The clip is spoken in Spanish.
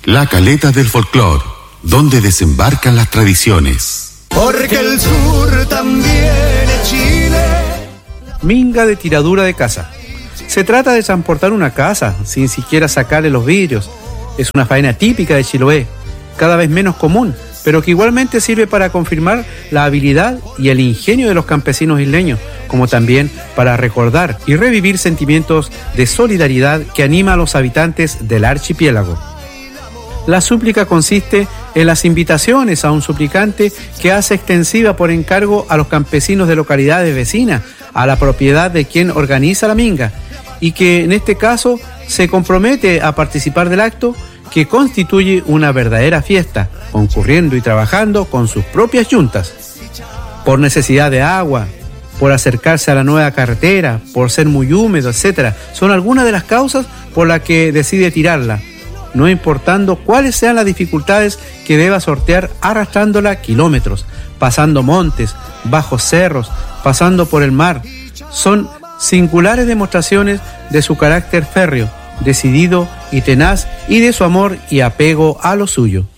La caleta del folclor, donde desembarcan las tradiciones. Porque el sur también es Chile. Minga de tiradura de casa. Se trata de transportar una casa sin siquiera sacarle los vidrios. Es una faena típica de Chiloé, cada vez menos común, pero que igualmente sirve para confirmar la habilidad y el ingenio de los campesinos isleños, como también para recordar y revivir sentimientos de solidaridad que anima a los habitantes del archipiélago. La súplica consiste en las invitaciones a un suplicante que hace extensiva por encargo a los campesinos de localidades vecinas a la propiedad de quien organiza la minga y que en este caso se compromete a participar del acto que constituye una verdadera fiesta, concurriendo y trabajando con sus propias yuntas. Por necesidad de agua, por acercarse a la nueva carretera, por ser muy húmedo, etc. Son algunas de las causas por las que decide tirarla, no importando cuáles sean las dificultades que deba sortear arrastrándola kilómetros, pasando montes, bajos cerros, pasando por el mar. Son singulares demostraciones de su carácter férreo, decidido y tenaz, y de su amor y apego a lo suyo.